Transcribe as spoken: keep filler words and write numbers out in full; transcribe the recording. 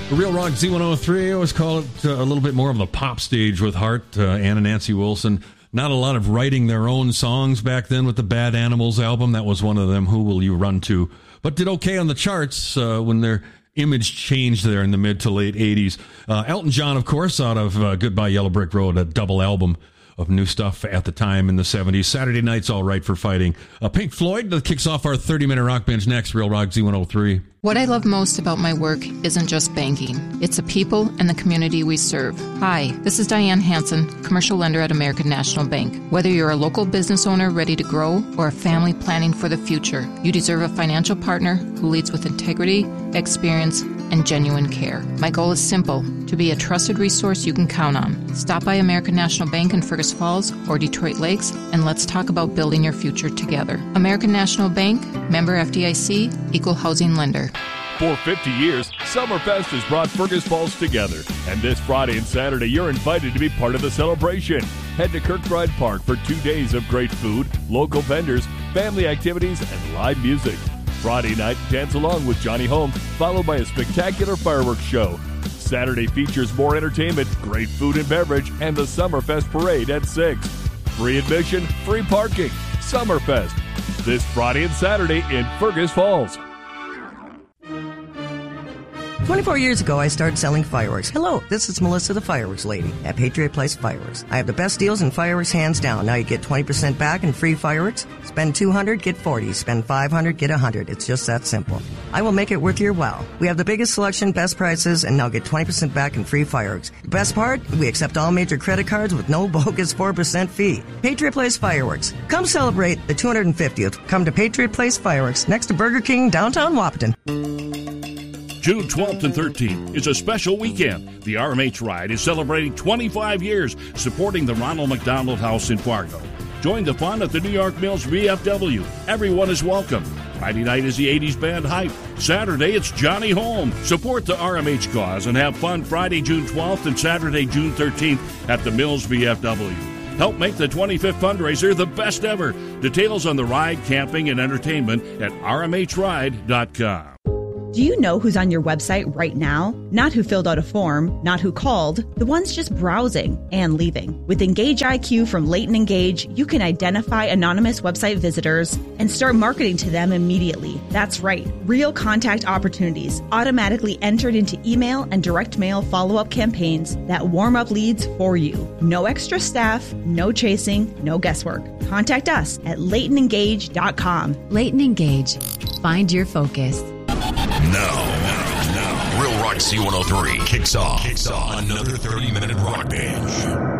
Real Rock Z one oh three, I always call it uh, a little bit more of the pop stage with Heart, uh, Ann and Nancy Wilson. Not a lot of writing their own songs back then with the Bad Animals album. That was one of them, Who Will You Run To? But did okay on the charts uh, when their image changed there in the mid to late eighties. Uh, Elton John, of course, out of uh, Goodbye Yellow Brick Road, a double album of new stuff at the time in the seventies. Saturday Night's All Right for Fighting. Uh, Pink Floyd that kicks off our thirty-minute rock binge next. Real Rock Z one oh three. What I love most about my work isn't just banking. It's the people and the community we serve. Hi, this is Diane Hansen, commercial lender at American National Bank. Whether you're a local business owner ready to grow or a family planning for the future, you deserve a financial partner who leads with integrity, experience, and genuine care. My goal is simple, to be a trusted resource you can count on. Stop by American National Bank in Fergus Falls or Detroit Lakes, and let's talk about building your future together. American National Bank, member F D I C, equal housing lender. For fifty years, Summerfest has brought Fergus Falls together. And this Friday and Saturday, you're invited to be part of the celebration. Head to Kirkbride Park for two days of great food, local vendors, family activities, and live music. Friday night, dance along with Johnny Holmes, followed by a spectacular fireworks show. Saturday features more entertainment, great food and beverage, and the Summerfest Parade at six. Free admission, free parking. Summerfest. This Friday and Saturday in Fergus Falls. twenty-four years ago, I started selling fireworks. Hello, this is Melissa, the fireworks lady at Patriot Place Fireworks. I have the best deals in fireworks, hands down. Now you get twenty percent back in free fireworks. Spend two hundred dollars, get forty dollars. Spend five hundred dollars, get one hundred dollars. It's just that simple. I will make it worth your while. We have the biggest selection, best prices, and now get twenty percent back in free fireworks. The best part? We accept all major credit cards with no bogus four percent fee. Patriot Place Fireworks. Come celebrate the two hundred fiftieth. Come to Patriot Place Fireworks, next to Burger King, downtown Wahpeton. June twelfth and thirteenth is a special weekend. The R M H Ride is celebrating twenty-five years supporting the Ronald McDonald House in Fargo. Join the fun at the New York Mills V F W. Everyone is welcome. Friday night is the eighties band Hype. Saturday, it's Johnny Holmes. Support the R M H cause and have fun Friday, June twelfth and Saturday, June thirteenth at the Mills V F W. Help make the twenty-fifth fundraiser the best ever. Details on the ride, camping, and entertainment at r m h ride dot com. Do you know who's on your website right now? Not who filled out a form, not who called, the ones just browsing and leaving. With Engage I Q from Leighton Engage, you can identify anonymous website visitors and start marketing to them immediately. That's right, real contact opportunities automatically entered into email and direct mail follow-up campaigns that warm up leads for you. No extra staff, no chasing, no guesswork. Contact us at leighton engage dot com. Leighton Engage. Find your focus. Now, now, now, Real Rock Z one oh three kicks off, kicks off another thirty-minute rock binge.